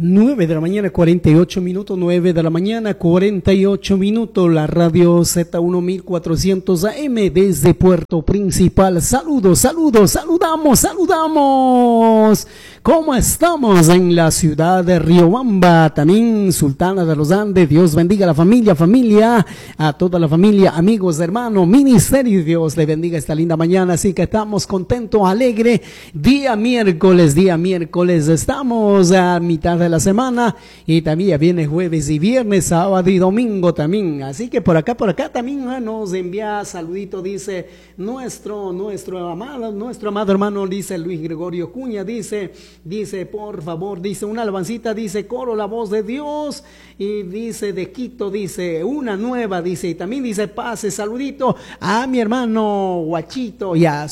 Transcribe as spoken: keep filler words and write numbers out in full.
nueve de la mañana, cuarenta y ocho minutos, nueve de la mañana, cuarenta y ocho minutos, la radio Z mil cuatrocientos A M desde Puerto Principal. Saludos, saludos, saludamos, saludamos. ¿Cómo estamos en la ciudad de Riobamba? También Sultana de los Andes. Dios bendiga a la familia, familia, a toda la familia, amigos, hermanos, ministerio. Dios le bendiga esta linda mañana. Así que estamos contentos, alegre. Día miércoles, día miércoles. Estamos a mitad de la semana y también viene jueves y viernes, sábado y domingo también. Así que por acá, por acá también ¿eh? nos envía saludito, dice nuestro, nuestro amado, nuestro amado hermano, dice Luis Gregorio Cuña, dice, dice, por favor, dice una alabancita, dice coro la voz de Dios, y dice de Quito, dice una nueva, dice, y también dice pase, saludito a mi hermano Guachito y a